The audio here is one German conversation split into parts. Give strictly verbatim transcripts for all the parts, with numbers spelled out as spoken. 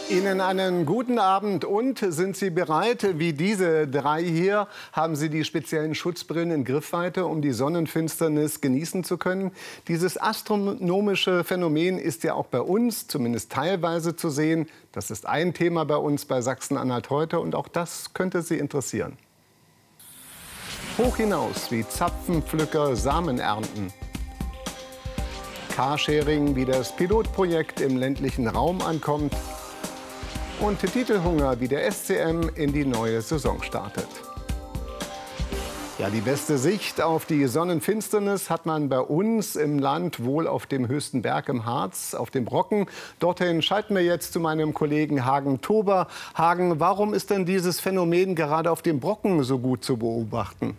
Ihnen einen guten Abend und sind Sie bereit? Wie diese drei hier haben Sie die speziellen Schutzbrillen in Griffweite, um die Sonnenfinsternis genießen zu können. Dieses astronomische Phänomen ist ja auch bei uns, zumindest teilweise zu sehen. Das ist ein Thema bei uns bei Sachsen-Anhalt heute und auch das könnte Sie interessieren. Hoch hinaus, wie Zapfenpflücker Samen ernten. Carsharing, wie das Pilotprojekt im ländlichen Raum ankommt. Und Titelhunger, wie der S C M in die neue Saison startet. Ja, die beste Sicht auf die Sonnenfinsternis hat man bei uns im Land wohl auf dem höchsten Berg im Harz, auf dem Brocken. Dorthin schalten wir jetzt zu meinem Kollegen Hagen Tober. Hagen, warum ist denn dieses Phänomen gerade auf dem Brocken so gut zu beobachten?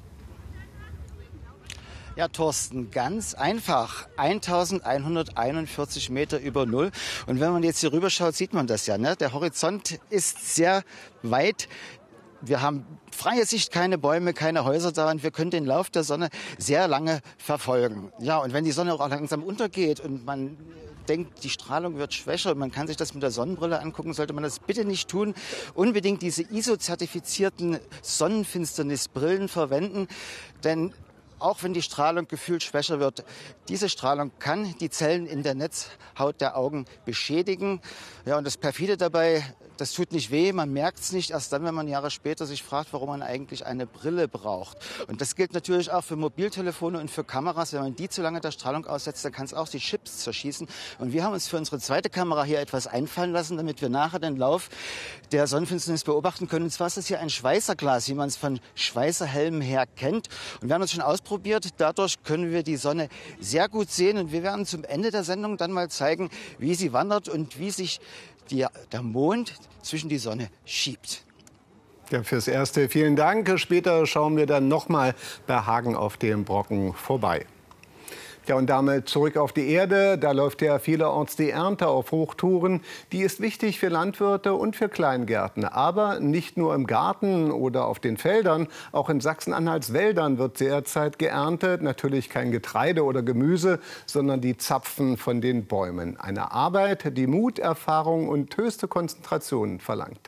Ja, Thorsten, ganz einfach. eintausendeinhunderteinundvierzig Meter über Null. Und wenn man jetzt hier rüber schaut, sieht man das ja. Ne? Der Horizont ist sehr weit. Wir haben freie Sicht, keine Bäume, keine Häuser da und wir können den Lauf der Sonne sehr lange verfolgen. Ja, und wenn die Sonne auch langsam untergeht und man denkt, die Strahlung wird schwächer und man kann sich das mit der Sonnenbrille angucken, sollte man das bitte nicht tun. Unbedingt diese I S O-zertifizierten Sonnenfinsternisbrillen verwenden, denn auch wenn die Strahlung gefühlt schwächer wird, diese Strahlung kann die Zellen in der Netzhaut der Augen beschädigen. Ja, und das Perfide dabei, das tut nicht weh, man merkt es nicht, erst dann, wenn man Jahre später sich fragt, warum man eigentlich eine Brille braucht. Und das gilt natürlich auch für Mobiltelefone und für Kameras. Wenn man die zu lange der Strahlung aussetzt, dann kann es auch die Chips zerschießen. Und wir haben uns für unsere zweite Kamera hier etwas einfallen lassen, damit wir nachher den Lauf der Sonnenfinsternis beobachten können. Und zwar ist das hier ein Schweißerglas, wie man es von Schweißerhelmen her kennt. Und wir haben das schon ausprobiert. Dadurch können wir die Sonne sehr gut sehen. Und wir werden zum Ende der Sendung dann mal zeigen, wie sie wandert und wie sich die, der Mond zwischen die Sonne schiebt. Ja, fürs Erste vielen Dank. Später schauen wir dann noch mal bei Hagen auf dem Brocken vorbei. Ja, und damit zurück auf die Erde. Da läuft ja vielerorts die Ernte auf Hochtouren. Die ist wichtig für Landwirte und für Kleingärten. Aber nicht nur im Garten oder auf den Feldern. Auch in Sachsen-Anhalts Wäldern wird derzeit geerntet. Natürlich kein Getreide oder Gemüse, sondern die Zapfen von den Bäumen. Eine Arbeit, die Mut, Erfahrung und höchste Konzentration verlangt.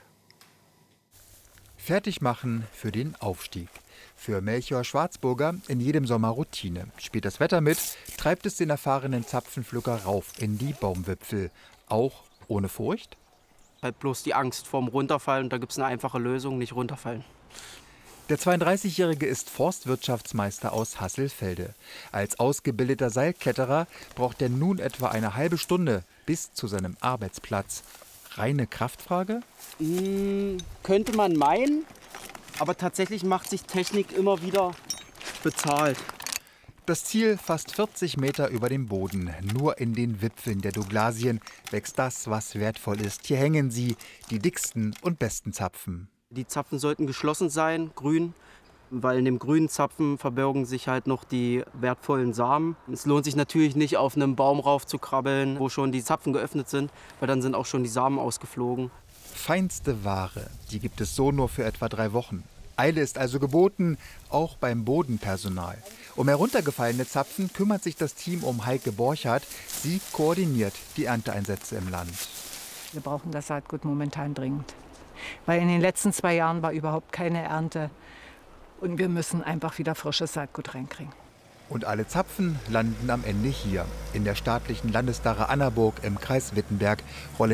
Fertig machen für den Aufstieg. Für Melchior Schwarzburger in jedem Sommer Routine. Spielt das Wetter mit, treibt es den erfahrenen Zapfenpflücker rauf in die Baumwipfel. Auch ohne Furcht? Halt bloß die Angst vorm Runterfallen. Und da gibt es eine einfache Lösung, nicht runterfallen. Der zweiunddreißigjährige ist Forstwirtschaftsmeister aus Hasselfelde. Als ausgebildeter Seilkletterer braucht er nun etwa eine halbe Stunde bis zu seinem Arbeitsplatz. Reine Kraftfrage? Hm, könnte man meinen. Aber tatsächlich macht sich Technik immer wieder bezahlt. Das Ziel fast vierzig Meter über dem Boden. Nur in den Wipfeln der Douglasien wächst das, was wertvoll ist. Hier hängen sie, die dicksten und besten Zapfen. Die Zapfen sollten geschlossen sein, grün, weil in dem grünen Zapfen verbergen sich halt noch die wertvollen Samen. Es lohnt sich natürlich nicht, auf einem Baum rauf zu krabbeln, wo schon die Zapfen geöffnet sind, weil dann sind auch schon die Samen ausgeflogen. Feinste Ware, die gibt es so nur für etwa drei Wochen. Eile ist also geboten, auch beim Bodenpersonal. Um heruntergefallene Zapfen kümmert sich das Team um Heike Borchardt. Sie koordiniert die Ernteeinsätze im Land. Wir brauchen das Saatgut momentan dringend, weil in den letzten zwei Jahren war überhaupt keine Ernte. Und wir müssen einfach wieder frisches Saatgut reinkriegen. Und alle Zapfen landen am Ende hier, in der staatlichen Landesdarre Annaburg im Kreis Wittenberg. Rollen